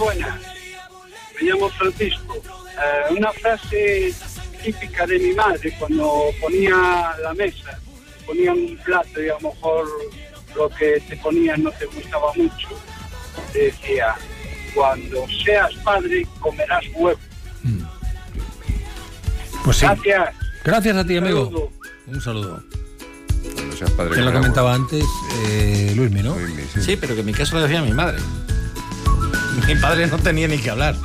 buenas. Me llamo Francisco. Una frase típica de mi madre cuando ponía la mesa, ponía un plato y a lo mejor lo que te ponían no te gustaba mucho. Decía, cuando seas padre comerás huevo. Pues sí. Gracias. Gracias a ti, amigo. Saludo. Un saludo. Cuando seas padre. ¿Quién lo comentaba antes? Luismi, ¿no? Luismi, Sí, pero que en mi caso lo decía mi madre. Mi padre no tenía ni que hablar.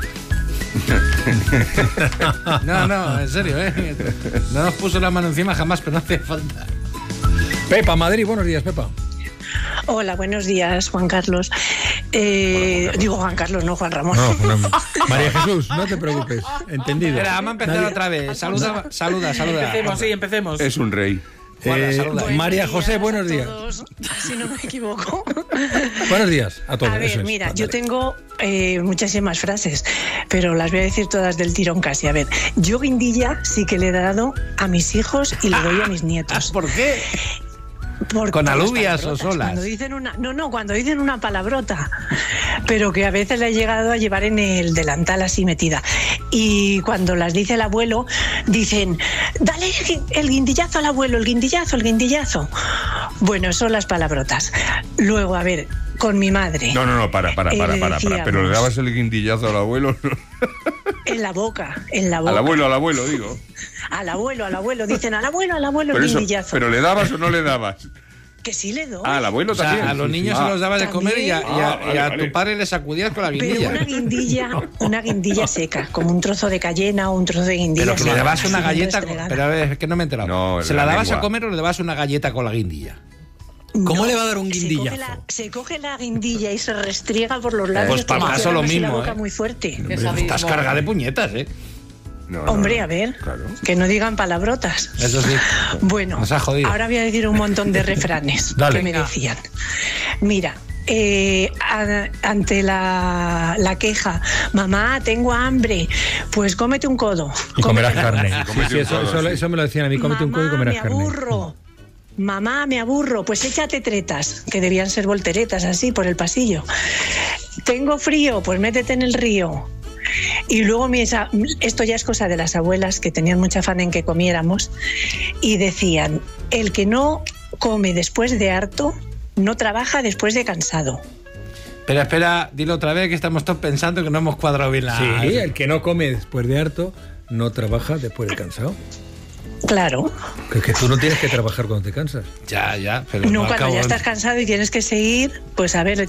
No, en serio, ¿eh? No nos puso la mano encima jamás, pero no hace falta. Pepa, Madrid, buenos días, Pepa. Hola, buenos días, Juan Carlos. Digo Juan Carlos, no Juan Ramón. No. María Jesús, no te preocupes. Entendido. Espera, vamos a empezar otra vez. Saluda. Empecemos. Es un rey. Saluda. María José, buenos a días. todos, si no me equivoco. Buenos días a todos. A ver, eso es. mira, Dale. yo tengo muchísimas frases, pero las voy a decir todas del tirón casi. A ver, yo guindilla sí que le he dado a mis hijos y le doy a mis nietos. ¿Por qué? Por ¿Con todas las alubias o palabrotas. solas? Cuando dicen cuando dicen una palabrota, pero que a veces la he llegado a llevar en el delantal así metida. Y cuando las dice el abuelo, dicen, dale el guindillazo al abuelo, el guindillazo. Bueno, son las palabrotas. Luego, a ver, con mi madre. No, para. decíamos- Pero le dabas el guindillazo al abuelo. En la boca. Al abuelo, digo. Al abuelo, dicen al abuelo Pero, el guindillazo. ¿pero le dabas o no le dabas? Que sí le doy. Al abuelo O sea, también. a los niños se los dabas de comer y a vale. tu padre le sacudías con la Pero guindilla. una guindilla seca, como un trozo de cayena o un trozo de guindilla. Pero que le seca, dabas una así, galleta. restregada. Pero a ver, es que no me he enterado. No, ¿Se la la dabas lengua. a comer o le dabas una galleta con la guindilla? ¿Cómo No, le va a dar un se guindillazo? Se coge la guindilla y se restriega por los labios. Pues para como si eso lo fuera así mismo, la boca ¿eh? muy fuerte. Estás cargada de puñetas, ¿eh? No, Hombre, a ver, Claro. que no digan palabrotas. Eso sí. Bueno, Nos ha jodido. ahora voy a decir un montón de refranes Dale. que me decían. Mira, ante la queja, mamá, tengo hambre, pues cómete un codo. Y comerás carne. Cómete un codo, sí. Eso me lo decían a mí, cómete un codo y comerás carne. Mamá, me aburro, pues échate tretas, que debían ser volteretas así por el pasillo. Tengo frío, pues métete en el río. Y luego esto ya es cosa de las abuelas que tenían mucha afán en que comiéramos y decían, el que no come después de harto, no trabaja después de cansado. Pero espera, dilo otra vez que estamos todos pensando que no hemos cuadrado bien la... Sí, el que no come después de harto no trabaja después de cansado. Claro. Que tú no tienes que trabajar cuando te cansas. Ya, pero No, al cuando cabo- ya estás cansado y tienes que seguir, pues a ver,